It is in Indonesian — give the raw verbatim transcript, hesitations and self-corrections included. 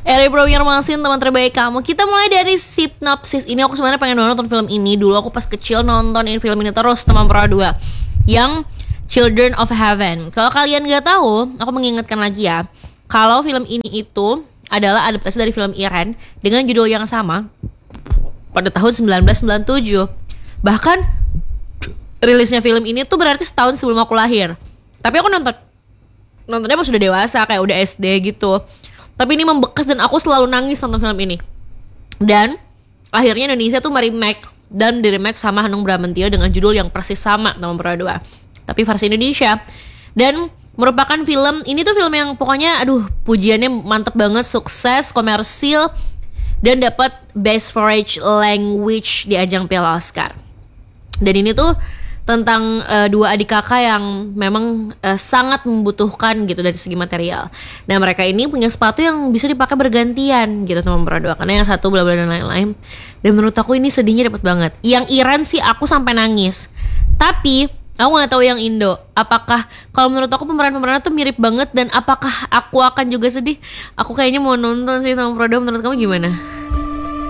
Eri Prawir Masin, teman terbaik kamu. Kita mulai dari sinopsis. Ini aku sebenarnya pengen nonton film ini. Dulu aku pas kecil nonton ini film ini terus, teman Pro dua, yang Children of Heaven. Kalau kalian gak tahu, aku mengingatkan lagi ya, kalau film ini itu adalah adaptasi dari film Iran dengan judul yang sama pada tahun sembilan belas sembilan puluh tujuh. Bahkan rilisnya film ini tuh berarti setahun sebelum aku lahir. Tapi aku nonton nontonnya pas sudah dewasa, kayak udah S D gitu. Tapi ini membekas dan aku selalu nangis nonton film ini. Dan akhirnya Indonesia tuh meremake dan diremake sama Hanung Bramantyo dengan judul yang persis sama, Teman Pro dua, tapi versi Indonesia. Dan merupakan film, ini tuh film yang pokoknya aduh pujiannya mantep banget, sukses, komersil, dan dapat Best Foreign Language di ajang Piala Oscar. Dan ini tuh tentang uh, dua adik kakak yang memang uh, sangat membutuhkan gitu dari segi material. Nah mereka ini punya sepatu yang bisa dipakai bergantian gitu, teman berdua, karena yang satu bla bla dan lain-lain. Dan menurut aku ini sedihnya dapat banget. Yang Iran sih aku sampai nangis. Tapi aku nggak tahu yang Indo. Apakah kalau menurut aku pemeran-pemerannya tuh mirip banget, dan apakah aku akan juga sedih? Aku kayaknya mau nonton sih, teman berdua. Menurut kamu gimana?